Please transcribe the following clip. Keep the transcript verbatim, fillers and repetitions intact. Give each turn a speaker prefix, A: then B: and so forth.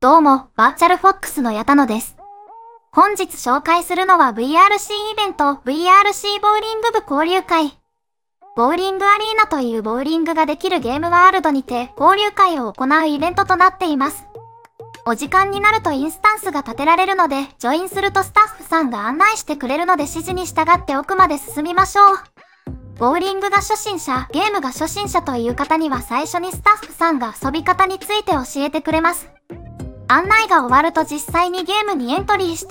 A: どうも、バーチャルフォックスの矢田野です。本日紹介するのは ブイアールシー イベント ブイアールシー ボーリング部交流会。ボーリングアリーナというボーリングができるゲームワールドにて交流会を行うイベントとなっています。お時間になるとインスタンスが立てられるので、ジョインするとスタッフさんが案内してくれるので指示に従って奥まで進みましょう。ボーリングが初心者、ゲームが初心者という方には最初にスタッフさんが遊び方について教えてくれます。案内が終わると実際にゲームにエントリーして